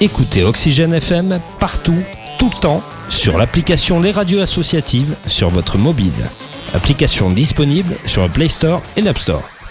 Écoutez Oxygène FM partout, tout le temps, sur l'application Les Radios Associatives sur votre mobile. Application disponible sur le Play Store et l'App Store.